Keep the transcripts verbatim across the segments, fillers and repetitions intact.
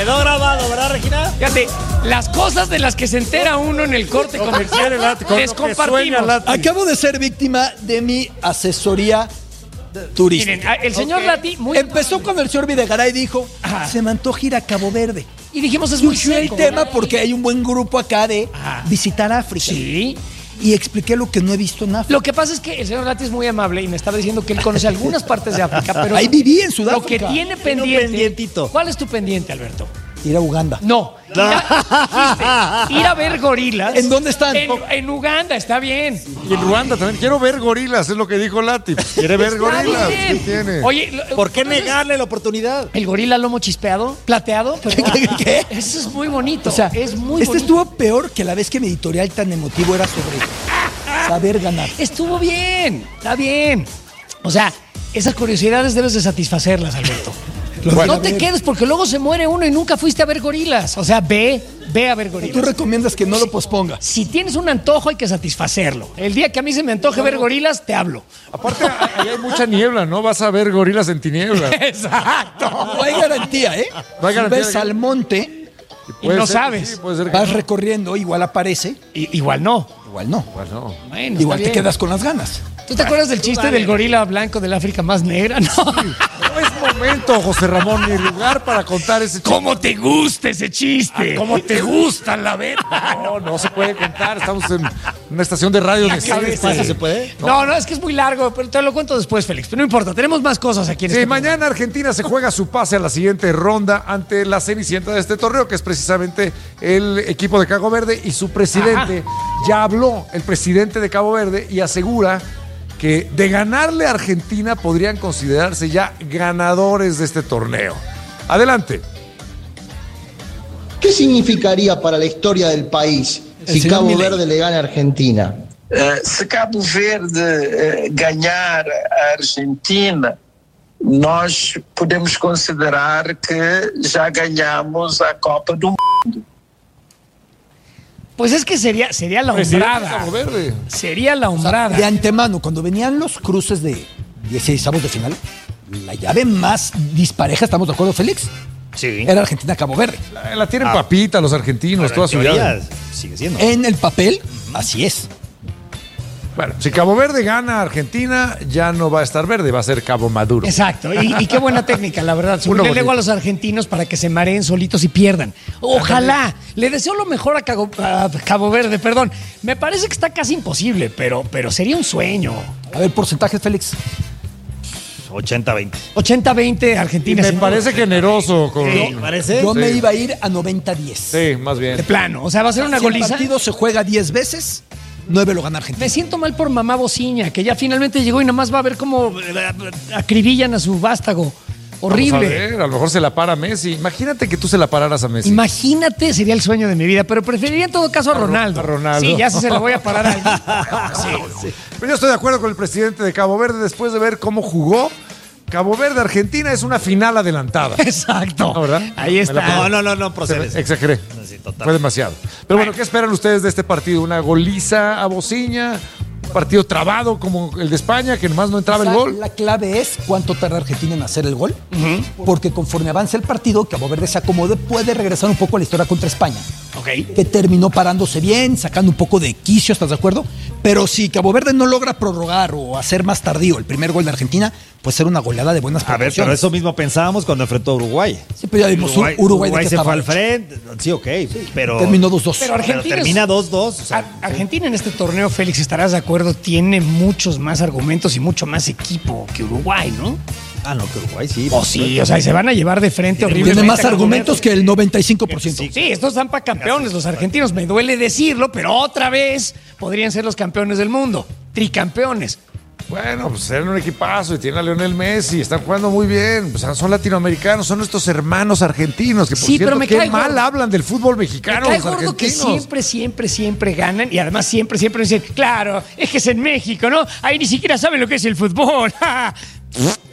Quedó grabado, ¿verdad, Regina? Fíjate, las cosas de las que se entera uno en el corte comercial, les compartimos. Acabo de ser víctima de mi asesoría turística. Miren, el señor okay. Lati muy empezó amable. cuando el señor Videgaray dijo, Ajá. se me antoja ir a Cabo Verde. Y dijimos, es muy Surgió el seco, tema ¿verdad? porque hay un buen grupo acá de Ajá. visitar África. Sí. Y expliqué lo que no he visto en África. Lo que pasa es que el señor Lati es muy amable y me estaba diciendo que él conoce algunas partes de África, pero ahí viví en lo Sudáfrica. que tiene pendiente. ¿Cuál es tu pendiente, Alberto? Ir a Uganda. No. Ir a, dijiste, ir a ver gorilas. ¿En dónde están? En, en Uganda, está bien. Y en Ruanda también. Quiero ver gorilas, es lo que dijo Lati. Quiere ver Está gorilas. bien. ¿Qué tiene? Oye, lo- ¿Por qué ¿conoces negarle la oportunidad? el gorila lomo chispeado? ¿Plateado? ¿Qué, qué, qué? Eso es muy bonito. O sea, es muy este bonito. estuvo peor que la vez que mi editorial tan emotivo era sobre saber ganar. Estuvo bien, está bien. O sea, esas curiosidades debes de satisfacerlas, Alberto. Bueno, no te quedes porque luego se muere uno y nunca fuiste a ver gorilas. O sea, ve, ve a ver Tú gorilas. recomiendas que no lo posponga. Si tienes un antojo hay que satisfacerlo. El día que a mí se me antoje ver gorilas, te hablo. Aparte, ahí hay mucha niebla, ¿no? Vas a ver gorilas en tinieblas. Exacto. No hay garantía, ¿eh? No hay garantía Si ves de que- al monte, Y Puede no ser que sabes. sí, puede ser que vas no. recorriendo, igual aparece, I- igual no. igual no. Pues no. Bueno, Igual está te bien. quedas con las ganas. ¿Tú te acuerdas del chiste del gorila blanco del África más negra? No. No es momento, José Ramón, ni lugar para contar ese chiste. ¿Cómo te gusta ese chiste? ¿Cómo te gusta la verdad? No, no se puede contar. Estamos en una estación de radio de cabeza. espacio. ¿Se puede? No, no, es que es muy largo, pero te lo cuento después, Félix. Pero no importa, tenemos más cosas aquí en Sí, este mañana Argentina se juega su pase a la siguiente ronda ante la cenicienta de este torneo, que es precisamente el equipo de Cabo Verde, y su presidente ya habló, el presidente de Cabo Verde, y asegura que de ganarle a Argentina podrían considerarse ya ganadores de este torneo. Adelante. ¿Qué significaría para la historia del país El si señor Cabo Milei. Verde le gana a Argentina? Eh, se Cabo Verde eh, ganhar a Argentina, nós podemos considerar que já ganhamos a Copa do Mundo. Pues es que sería, sería la Presidente de hombrada. Cabo Verde. Sería la hombrada. De antemano, cuando venían los cruces de dieciseisavos de final, la llave más dispareja, ¿estamos de acuerdo, Félix? Sí. Era Argentina-Cabo Verde. La, la tienen papita los argentinos, toda su vida. Sigue siendo. En el papel, así es. Bueno, si Cabo Verde gana a Argentina, ya no va a estar verde, va a ser Cabo Maduro. Exacto, y, y qué buena técnica, la verdad. Subirle el ego a los argentinos para que se mareen solitos y pierdan. Ojalá. Le deseo lo mejor a Cabo, a Cabo Verde, perdón. Me parece que está casi imposible, pero, pero sería un sueño. A ver, porcentajes, Félix. ochenta veinte. ochenta veinte Argentina. Me sin parece duda. generoso. Con... Sí. ¿Parece? Yo Sí. me iba a ir a noventa diez. Sí, más bien. De plano. O sea, va a ser una Si el goliza. partido se juega diez veces, nueve lo gana Argentina. Me siento mal por mamá Bociña, que ya finalmente llegó y nomás va a ver cómo eh, acribillan a su vástago. Horrible. Vamos a ver, a lo mejor se la para Messi. Imagínate que tú se la pararas a Messi. Imagínate, sería el sueño de mi vida, pero preferiría en todo caso a Ronaldo. a Ronaldo. Sí, ya si se la voy a parar a alguien. Sí. Pero yo estoy de acuerdo con el presidente de Cabo Verde después de ver cómo jugó. Cabo Verde-Argentina es una final adelantada. Exacto. ¿No, verdad? Ahí Me la está. No, no, no, no procedes. Exageré. Sí, total. Fue demasiado. Pero bueno, ¿qué esperan ustedes de este partido? ¿Una goliza a Bociña? ¿Un partido trabado como el de España, que nomás no entraba el O sea, gol? La clave es cuánto tarda Argentina en hacer el gol, porque conforme avance el partido, Cabo Verde se acomode, puede regresar un poco a la historia contra España, Ok. que terminó parándose bien, sacando un poco de quicio, ¿estás de acuerdo? Pero si Cabo Verde no logra prorrogar o hacer más tardío el primer gol de Argentina, puede ser una goleada de buenas A ver, proporciones. pero eso mismo pensábamos cuando enfrentó a Uruguay. Sí, pero ya vimos Uruguay, Uruguay, de qué se estaba fue al hecho. frente. Sí, ok, pero... Terminó dos dos. Pero pero Argentina, es- termina dos dos. O sea, Ar- Argentina en este torneo, Félix, estarás de acuerdo, tiene muchos más argumentos y mucho más equipo que Uruguay, ¿no? ah, no, que Uruguay sí. O sí, o sea, y se van a llevar de frente horriblemente. Tiene más a argumentos que el noventa y cinco por ciento. Sí, estos están para campeones, los argentinos. Me duele decirlo, pero otra vez podrían ser los campeones del mundo. Tricampeones. Bueno, pues eran un equipazo y tienen a Lionel Messi, están jugando muy bien. Pues son latinoamericanos, son nuestros hermanos argentinos, que por Sí, cierto, pero me qué cae mal gordo. hablan del fútbol Me mexicano cae los gordo que argentinos. siempre, siempre, siempre ganan y además siempre, siempre dicen, claro, es que es en México, ¿no? Ahí ni siquiera saben lo que es el fútbol.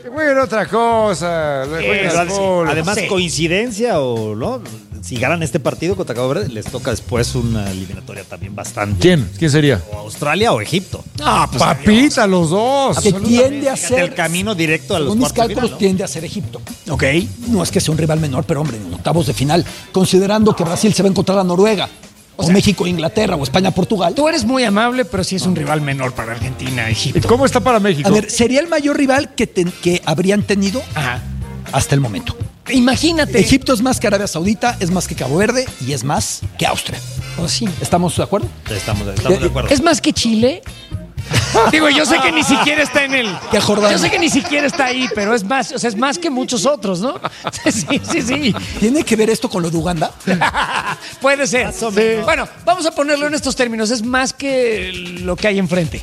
Que jueguen otra cosa. le jueguen Eso, al fútbol. Además, Sí. coincidencia o no, si ganan este partido contra Cabo Verde, les toca después una eliminatoria también bastante. ¿Quién? ¿Quién sería? O Australia o Egipto. No, pues Papita, los dos. Que tiende a Fíjate, ser, el camino directo a los según mis cuartos de cálculos, final, ¿no? tiende a ser Egipto. ok. No es que sea un rival menor, pero hombre, en octavos de final, considerando que Brasil se va a encontrar a Noruega, o, sea, México, Inglaterra, o España, Portugal. Tú eres muy amable, pero sí es un rival menor para Argentina, ¿Y Egipto. cómo está para México? A ver, sería el mayor rival que, ten- que habrían tenido Ajá. hasta el momento. Imagínate. Egipto es más que Arabia Saudita, es más que Cabo Verde y es más que Austria. Pues sí. ¿Estamos de acuerdo? Estamos, estamos de acuerdo. Es más que Chile. Digo, yo sé que ni siquiera está en el. Que Jordania. Yo sé que ni siquiera está ahí, pero es más, o sea, es más que muchos otros, ¿no? Sí, sí, sí. ¿Tiene que ver esto con lo de Uganda? Puede ser. Más o menos. Bueno, vamos a ponerlo en estos términos. Es más que lo que hay enfrente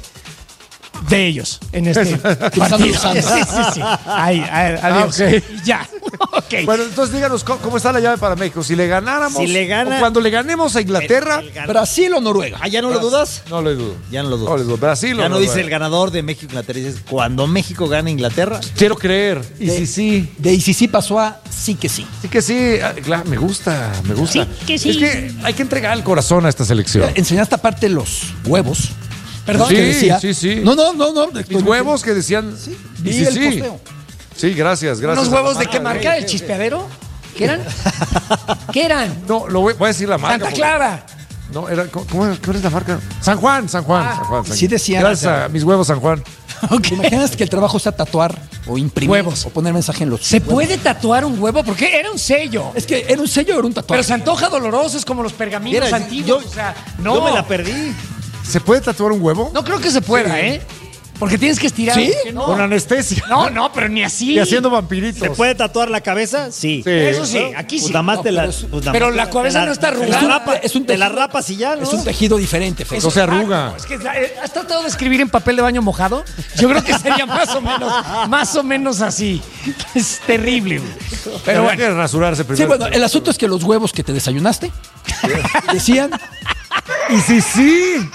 de ellos en este partido. usando. Sí, sí, sí. Ay, ay, adiós. Ah, ok. Ya. Ok. Bueno, entonces díganos ¿cómo, cómo está la llave para México. Si le ganáramos, Si le gana- o cuando le ganemos a Inglaterra, El- el gan- ¿Brasil o Noruega? Ah, ¿ya no lo dudas? no lo dudo. Ya no lo dudo. No lo dudo. Brasil Ya o no dice Noruega. el ganador de México Inglaterra, dices cuando México gane Inglaterra. Quiero creer. Y De- sí, sí. De y si sí pasó a sí que sí. Sí que sí. Ah, claro, me gusta, me gusta. Sí que sí. Es que hay que entregar el corazón a esta selección. Enseñaste aparte los huevos. Perdón. Sí, que decía. sí, sí. No, no, no, no. Mis huevos que decían. Sí, y vi sí, el sí. posteo. Sí, gracias, gracias. ¿Unos a la huevos de qué marca. marca? ¿El chispeadero? ¿Qué eran? ¿Qué eran? No, lo voy, voy a decir la marca. Santa porque- Clara. No, era, ¿cómo, cómo era- cuál es la marca? San Juan, San Juan. Ah. San Juan San- Sí decían, Gracias o sea, a mis huevos, San Juan. ¿Te imaginas que el trabajo sea tatuar o imprimir Huevos. o poner mensaje en los ¿Se huevos? puede tatuar un huevo? Porque era un sello. Es que era un sello o era un Pero tatuaje. se antoja doloroso, es como los pergaminos Mira, antiguos. yo- o sea, no. Yo me la perdí. ¿Se puede tatuar un huevo? No creo que se pueda, ¿eh? Porque tienes que estirar. ¿Sí? Que no. Con anestesia. No, no, pero ni así. Y haciendo vampiritos. ¿Se puede tatuar la cabeza? Sí. Sí. Eso sí, aquí Pues sí. nada más No, te la. pero es- pues nada pero más la te cabeza no está te la arrugada. rapa- Es un Te la tejido. rapas y ya, ¿no? Es un tejido diferente, Fer. No se arruga. Es que, eh, ¿has tratado de escribir en papel de baño mojado? Yo creo que sería más o menos, más o menos así. Es terrible, güey. Pero Pero hay bueno. que rasurarse Sí, primero. bueno, el asunto es que los huevos que te desayunaste decían Y sí, sí.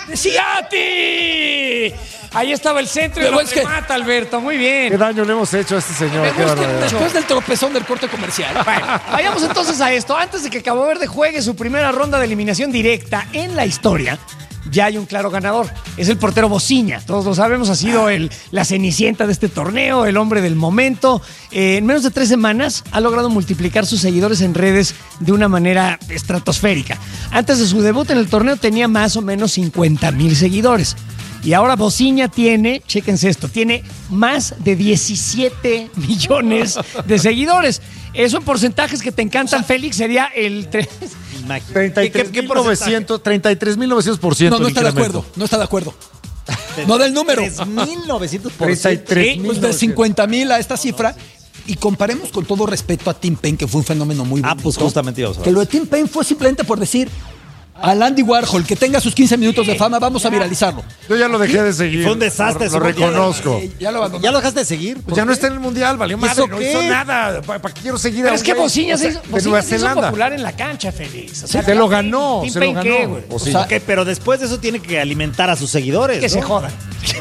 ¡Siati! Ahí estaba el centro y Pero lo es que- remata, Alberto. Muy Qué bien. daño le hemos hecho a este señor. Me Qué gusta barbaridad. mucho. después del tropezón del corte comercial. Bueno, vayamos entonces a esto. Antes de que Cabo Verde juegue su primera ronda de eliminación directa en la historia, ya hay un claro ganador. Es el portero Bociña. Todos lo sabemos, ha sido el, la cenicienta de este torneo, el hombre del momento. Eh, en menos de tres semanas ha logrado multiplicar sus seguidores en redes de una manera estratosférica. Antes de su debut en el torneo tenía más o menos cincuenta mil seguidores. Y ahora Bociña tiene, chéquense esto, tiene más de diecisiete millones de seguidores. Eso en porcentajes que te encantan, Félix, sería el... tre- Imagínate. treinta y ¿Qué- tres qué mil porcentaje? novecientos treinta y tres mil novecientos por ciento. No, no está de acuerdo. No está de acuerdo. No del número. tres mil novecientos por treinta y tres Sí, mil Pues de cincuenta mil a esta cifra. Y comparemos con todo respeto a Tim Payne, que fue un fenómeno muy Ah, bonito. pues justamente íbamos a Que hablar. lo de Tim Payne fue simplemente por decir al Andy Warhol que tenga sus quince minutos de fama, vamos a viralizarlo. Yo ya lo dejé de seguir. Fue un desastre Lo, su lo mundial. reconozco. Eh, ya lo abandonó. ¿Ya lo dejaste de seguir? Pues ya no está en el mundial, valió madre. eso No qué? hizo nada. ¿Para, para qué quiero seguir Pero a es un que güey? Bociña O se sea, hizo, de Bociña Nueva se hizo Zelanda. popular en la cancha, Félix. O Sí, sea, se lo Tim ganó, Payne, se lo Tim ganó. Payne, ¿qué, güey? Bociña. Ok, pero después de eso tiene que alimentar a sus seguidores. Que ¿no? se jodan.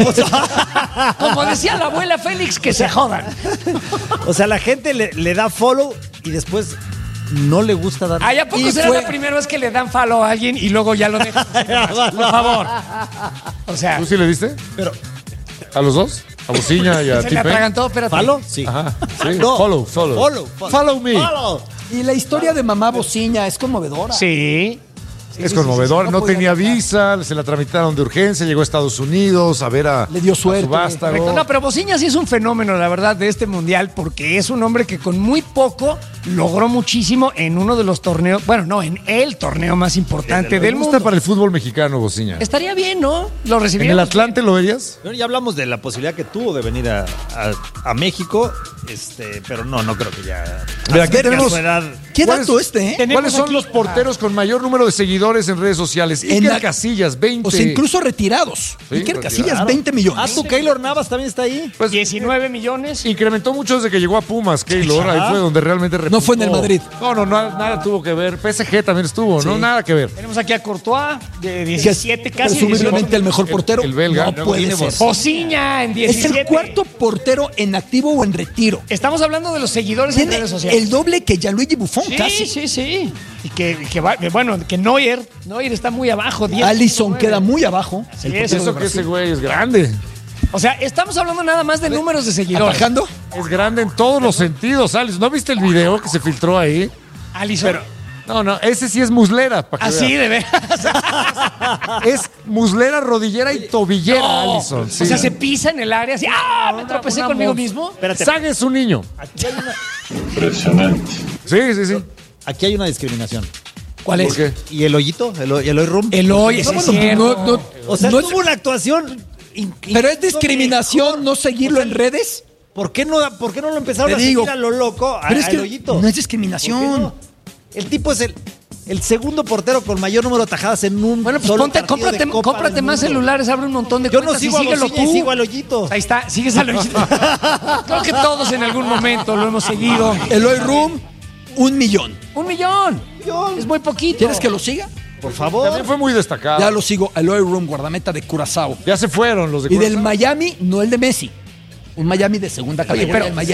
Como decía la abuela Félix, que se jodan. O sea, la gente le, le da follow y después no le gusta dar. ¿Ay, a poco Y será fue- la primera vez que le dan follow a alguien y luego ya lo dejan? Por favor. O sea, ¿Tú sí le diste? Pero, ¿A los dos? ¿A Bociña y a se Tim le Payne? atragantó, espérate. ¿falo? Sí. Ajá. Sí. No. Follow, follow. Follow, follow. Follow me. Follow. Y la historia de mamá Bociña es conmovedora. Sí. Es conmovedor. no No podía tenía viajar. visa, se la tramitaron de urgencia, llegó a Estados Unidos a ver a, Le dio a suerte. su vástago. Correcto. No, pero Bociña sí es un fenómeno, la verdad, de este mundial, porque es un hombre que con muy poco logró muchísimo en uno de los torneos, bueno, no, en el torneo más importante ¿Te del gusta mundo. para el fútbol mexicano, Bociña? Estaría bien, ¿no? Lo ¿En recibiría. el Atlante lo verías? Bueno, ya hablamos de la posibilidad que tuvo de venir a, a- a México. Este, pero no, no creo que ya. Mira, aquí acerque a tenemos- su edad. ¿Qué ¿Cuáles- dato este, eh? Tenemos ¿Cuáles son aquí- los porteros con mayor número de seguidores en redes sociales? En Iker la- Casillas, veinte. O sea, incluso retirados. Sí, Iker retirados. Casillas, veinte Ah, millones. tu Keylor Navas también está ahí. Pues, diecinueve millones. incrementó mucho desde que llegó a Pumas, Keylor. Ahí Ajá. fue donde realmente repuntó. No fue en el Madrid. No, no, no, nada tuvo que ver. P S G también estuvo, ¿no? Sí. Nada que ver. Tenemos aquí a Courtois, de Que es diecisiete, casi presumiblemente el mejor El- portero. el belga. No Luego puede tiene ser. voz. Osiña en Es diecisiete. el cuarto portero en activo o en retiro. Estamos hablando de los seguidores en Tiene redes sociales. el doble que Gianluigi Buffon, Sí, casi. sí, sí. Y que, y que va- bueno, que Neuer, Neuer está muy abajo. diez punto Alisson nueve. queda muy abajo. Sí, el eso portero Eso de que ese Brasil. güey es grande. O sea, estamos hablando nada más de números de seguidores. ¿Atajando? Es grande en todos los sentidos, Alex. ¿No viste el video que se filtró ahí? Alisson. No, no, ese sí es muslera. Para que Así veas. de veras. Es muslera, rodillera y tobillera, No. Alisson. sí. O sea, se pisa en el área así. ¡Ah! Me tropecé una conmigo mon- mismo. Espérate. Saga es un niño. Aquí hay una, Sí, sí, sí. aquí hay una discriminación. ¿Cuál ¿Por es? qué? ¿Y el hoyito? ¿El, hoy- el hoy room? El hoy, ese No, es no, cierto. no, no, O sea, no es- tuvo una actuación. in- pero es incluso discriminación no mejor. seguirlo en redes. ¿Por qué no, por qué no lo empezaron Te a digo, seguir a lo loco a, pero es al que hoyito? no es discriminación. ¿Por qué no? El tipo es el, el segundo portero con mayor número de atajadas en un Bueno, pues solo ponte, partido cómprate, de Copa cómprate del más Mundo. celulares, abre un montón de Yo no cuentas sigo y a síguelo Losiña y tú. sigo al hoyito. Ahí está, sigues al hoyito. Creo que todos en algún momento lo hemos seguido. Eloy Room, un millón. Un millón. Es muy poquito. ¿Quieres que lo siga? Por favor. También fue muy destacado. Ya lo sigo. Eloy Room, guardameta de Curazao. Ya se fueron los de Y del Curazao. Miami, no el de Messi. Un Miami de segunda categoría. pero- el Miami